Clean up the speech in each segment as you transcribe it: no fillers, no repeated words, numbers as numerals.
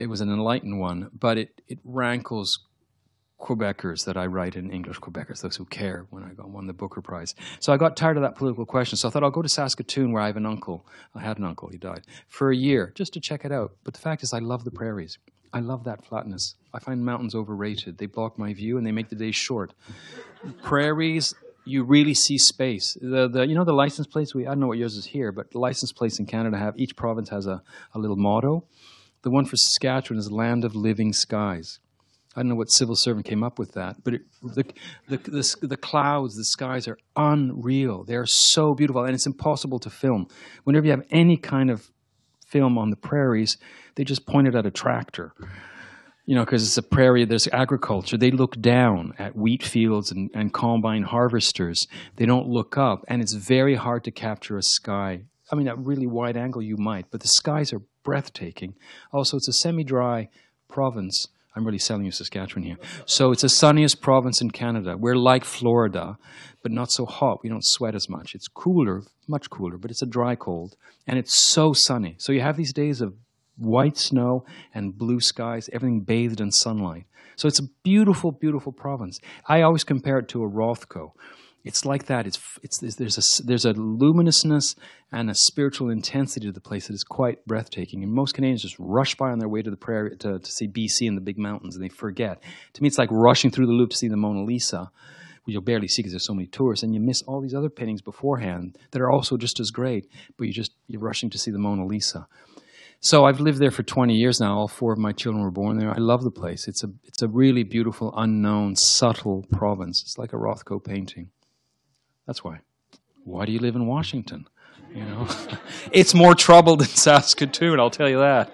it was an enlightened one, but it rankles Quebecers that I write in English Quebecers, those who care, when I won the Booker Prize. So I got tired of that political question. So I thought I'll go to Saskatoon, where I have an uncle. I had an uncle, he died, for a year, just to check it out. But the fact is, I love the prairies. I love that flatness. I find mountains overrated. They block my view and they make the day short. Prairies, you really see space. You know the license plates? I don't know what yours is here, but the license plates in Canada each province has a little motto. The one for Saskatchewan is Land of Living Skies. I don't know what civil servant came up with that, but the clouds, the skies are unreal. They're so beautiful, and it's impossible to film. Whenever you have any kind of film on the prairies, they just point it at a tractor. You know, because it's a prairie, there's agriculture. They look down at wheat fields and combine harvesters. They don't look up, and it's very hard to capture a sky. I mean, at really wide angle you might, but the skies are breathtaking. Also, it's a semi-dry province. I'm really selling you Saskatchewan here. So it's the sunniest province in Canada. We're like Florida, but not so hot. We don't sweat as much. It's cooler, much cooler, but it's a dry cold. And it's so sunny. So you have these days of white snow and blue skies, everything bathed in sunlight. So it's a beautiful, beautiful province. I always compare it to a Rothko. It's like that. There's a luminousness and a spiritual intensity to the place that is quite breathtaking. And most Canadians just rush by on their way to the prairie to see BC and the big mountains, and they forget. To me, it's like rushing through the Louvre to see the Mona Lisa, which you'll barely see because there's so many tourists, and you miss all these other paintings beforehand that are also just as great, but you're rushing to see the Mona Lisa. So I've lived there for 20 years now. All 4 of my children were born there. I love the place. It's a really beautiful, unknown, subtle province. It's like a Rothko painting. That's why. Why do you live in Washington? You know, it's more trouble than Saskatoon, I'll tell you that.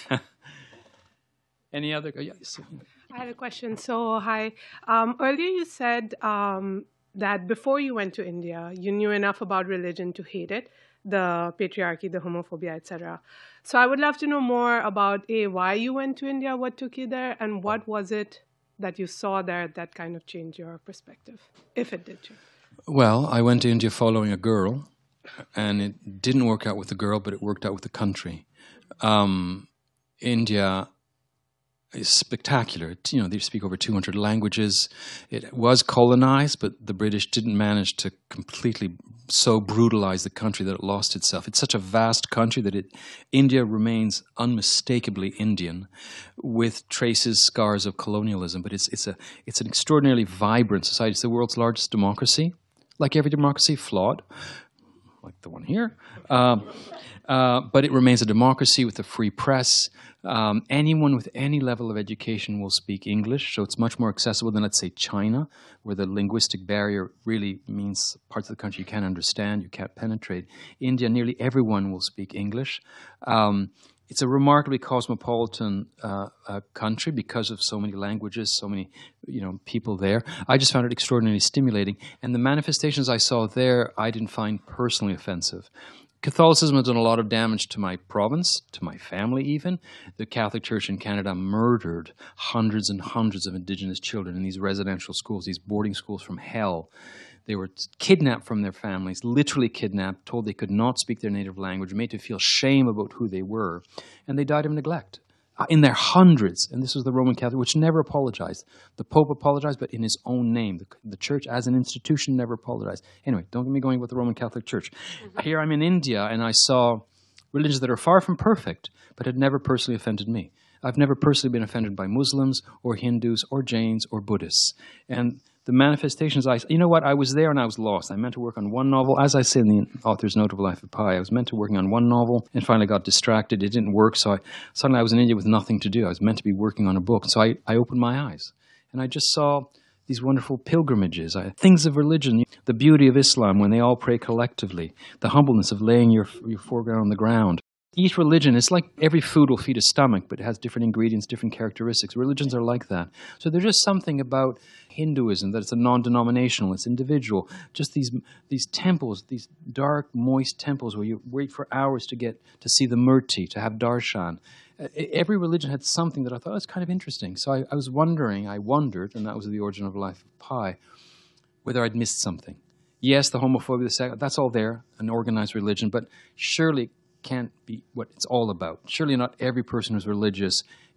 Any other? Yes. I had a question. So, hi. Earlier you said that before you went to India, you knew enough about religion to hate it, the patriarchy, the homophobia, etc. So I would love to know more about, why you went to India, what took you there, and what was it that you saw there that kind of changed your perspective, if it did change? Well, I went to India following a girl, and it didn't work out with the girl, but it worked out with the country. India is spectacular. You know, they speak over 200 languages. It was colonized, but the British didn't manage to completely so brutalize the country that it lost itself. It's such a vast country that India remains unmistakably Indian, with traces, scars of colonialism. But it's an extraordinarily vibrant society. It's the world's largest democracy. Like every democracy, flawed, like the one here. But it remains a democracy with a free press. Anyone with any level of education will speak English, so it's much more accessible than, let's say, China, where the linguistic barrier really means parts of the country you can't understand, you can't penetrate. India, nearly everyone will speak English. It's a remarkably cosmopolitan country because of so many languages, so many people there. I just found it extraordinarily stimulating. And the manifestations I saw there, I didn't find personally offensive. Catholicism has done a lot of damage to my province, to my family even. The Catholic Church in Canada murdered hundreds and hundreds of Indigenous children in these residential schools, these boarding schools from hell. They were kidnapped from their families, literally kidnapped, told they could not speak their native language, made to feel shame about who they were, and they died of neglect. In their hundreds, and this was the Roman Catholic, which never apologized. The Pope apologized, but in his own name. The Church as an institution never apologized. Anyway, don't get me going with the Roman Catholic Church. Here I'm in India, and I saw religions that are far from perfect, but had never personally offended me. I've never personally been offended by Muslims or Hindus or Jains or Buddhists. And the manifestations you know what, I was there and I was lost. I meant to work on one novel. As I say in the author's note of Life of Pi, I was meant to working on one novel and finally got distracted. It didn't work, so suddenly I was in India with nothing to do. I was meant to be working on a book. So I opened my eyes and I just saw these wonderful pilgrimages, things of religion, the beauty of Islam when they all pray collectively, the humbleness of laying your foreground on the ground. Each religion, it's like every food will feed a stomach, but it has different ingredients, different characteristics. Religions are like that. So there's just something about Hinduism that it's a non-denominational, it's individual. Just these temples, these dark, moist temples where you wait for hours to get to see the Murti, to have darshan. Every religion had something that I thought was kind of interesting. So I wondered, and that was the origin of Life of Pi, whether I'd missed something. Yes, the homophobia, that's all there, an organized religion, but surely can't be what it's all about. Surely not every person who's religious